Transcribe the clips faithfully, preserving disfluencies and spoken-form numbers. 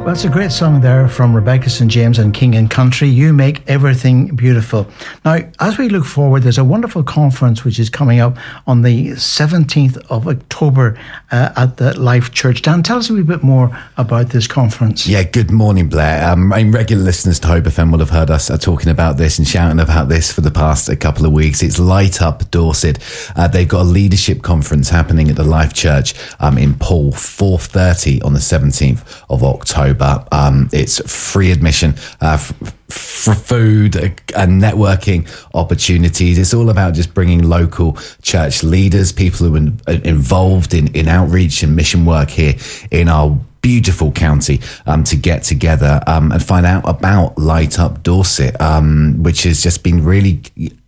Well, it's a great song there from Rebecca Saint James and King and Country. You make everything beautiful. Now, as we look forward, there's a wonderful conference which is coming up on the seventeenth of October uh, at the Life Church. Dan, tell us a wee bit more about this conference. Yeah, good morning, Blair. Um, I mean, regular listeners to Hope F M will have heard us uh, talking about this and shouting about this for the past a couple of weeks. It's Light Up Dorset. Uh, they've got a leadership conference happening at the Life Church um, in Poole, four thirty on the seventeenth of October. Um, it's free admission uh, f- for food and networking opportunities. It's all about just bringing local church leaders, people who are involved in, in outreach and mission work here in our beautiful county um, to get together um, and find out about Light Up Dorset, um, which has just been really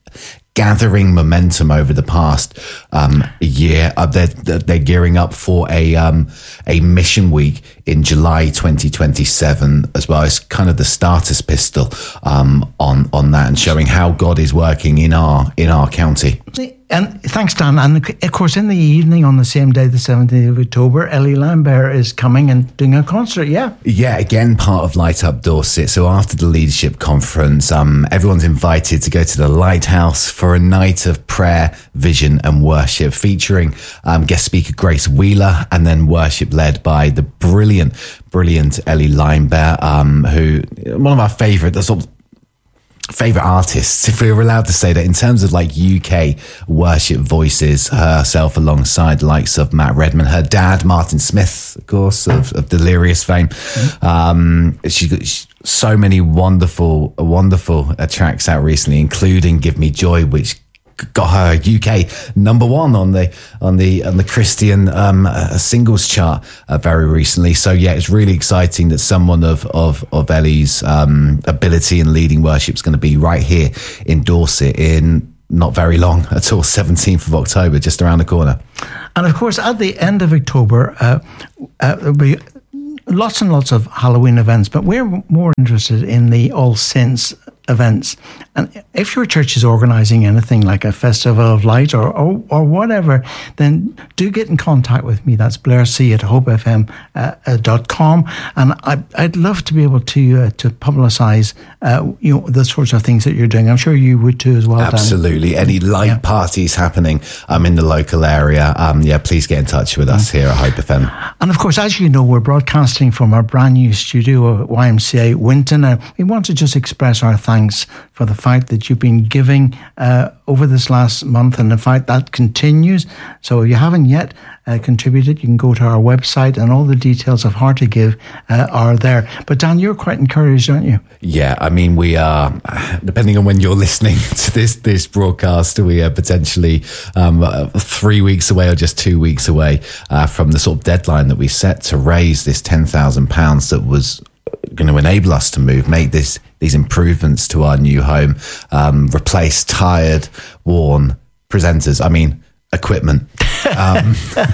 gathering momentum over the past um, year. Uh, they're, they're gearing up for a um, a mission week in July twenty twenty-seven as well. It's kind of the starter's pistol um, on on that and showing how God is working in our in our county. And thanks, Dan. And of course, in the evening on the same day, the seventeenth of October, Ellie Lambert is coming and doing a concert. Yeah. Yeah, again, part of Light Up Dorset. So after the leadership conference, um, everyone's invited to go to the Lighthouse for a night of prayer, vision and worship featuring um, guest speaker Grace Wheeler and then worship led by the brilliant, brilliant Ellie Lambert, um, who one of our favourite, the sort of favourite artists, if we were allowed to say that, in terms of like U K worship voices, herself alongside the likes of Matt Redman, her dad Martin Smith, of course, of, of Delirious fame. Mm-hmm. Um, she got she, so many wonderful, wonderful uh, tracks out recently, including "Give Me Joy," which got her U K number one on the on the on the Christian um, uh, singles chart uh, very recently. So yeah, it's really exciting that someone of of of Ellie's um, ability in leading worship is going to be right here in Dorset in not very long at all, seventeenth of October, just around the corner. And of course, at the end of October, uh, uh, there'll be lots and lots of Halloween events, but we're more interested in the All Saints events. And if your church is organising anything like a Festival of Light or, or or whatever, then do get in contact with me. That's Blair C at hope f m dot com. And I, I'd love to be able to uh, to publicise uh, you know, the sorts of things that you're doing. I'm sure you would too as well, Absolutely. Dan. Any light yeah. parties happening um, in the local area, um, yeah, please get in touch with us here at Hope F M. And of course, as you know, we're broadcasting from our brand new studio at Y M C A Winton. And we want to just express our thanks for the fact that you've been giving uh, over this last month, and in fact that continues. So if you haven't yet uh, contributed, you can go to our website and all the details of how to give uh, are there. But Dan, you're quite encouraged, aren't you? Yeah, I mean, we are, depending on when you're listening to this this broadcast, we are potentially um, three weeks away or just two weeks away uh, from the sort of deadline that we set to raise this ten thousand pounds that was going to enable us to move, make this these improvements to our new home, um, replace tired, worn presenters. I mean, equipment. Um,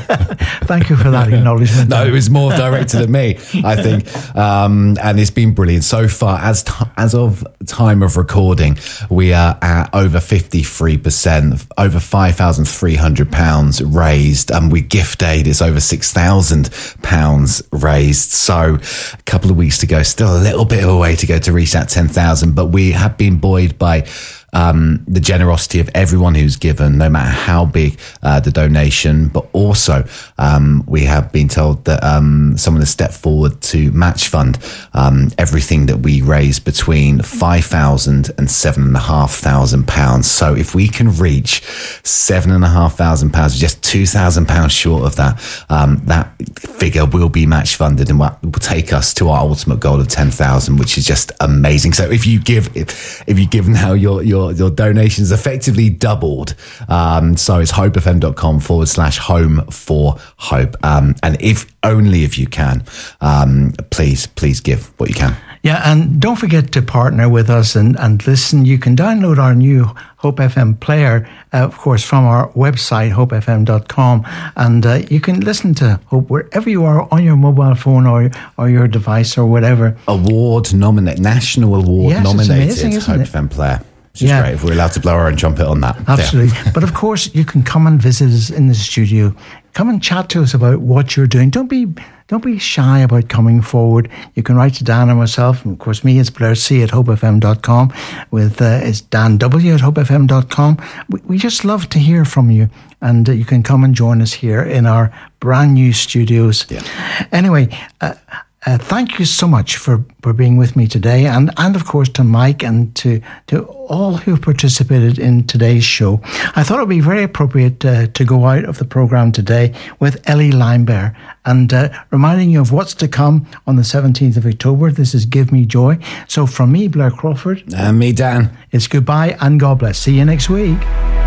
Thank you for that acknowledgement. No, it was more directed at me, I think. Um, and it's been brilliant. So far, as t- as of time of recording, we are at over fifty-three percent, over five thousand three hundred pounds raised. And we gift aid, it's over six thousand pounds raised. So a couple of weeks to go, still a little bit of a way to go to reach that ten thousand. But we have been buoyed by Um, the generosity of everyone who's given, no matter how big uh, the donation, but also um, we have been told that um, someone has stepped forward to match fund um, everything that we raise between five thousand and seven and a half thousand pounds. So if we can reach seven and a half thousand pounds, just two thousand pounds short of that, um, that figure will be match funded and will take us to our ultimate goal of ten thousand, which is just amazing. So if you give, if, if you give now your your your donations effectively doubled. Um, so it's hopefm.com forward slash home for hope. Um, and if only if you can, um, please, please give what you can. Yeah, and don't forget to partner with us and, and listen. You can download our new Hope F M player, uh, of course, from our website, hope f m dot com. And uh, you can listen to Hope wherever you are on your mobile phone or or your device or whatever. Award nominated, national award yes, nominated amazing, Hope it? F M player. Which is yeah. great if we're allowed to blow our own trumpet on that. Absolutely. Yeah. But of course, you can come and visit us in the studio. come and chat to us about what you're doing. Don't be don't be shy about coming forward. You can write to Dan and myself, and of course me, it's Blair C at hope f m dot com, with uh, it's Dan W at hope f m dot com. We, we just love to hear from you, and uh, you can come and join us here in our brand new studios. Yeah. Anyway, uh, Uh, thank you so much for, for being with me today, and, and of course to Mike and to, to all who participated in today's show. I thought it would be very appropriate uh, to go out of the programme today with Ellie Limebear, and uh, reminding you of what's to come on the seventeenth of October. This is Give Me Joy. So from me, Blair Crawford. And me, Dan. It's goodbye and God bless. See you next week.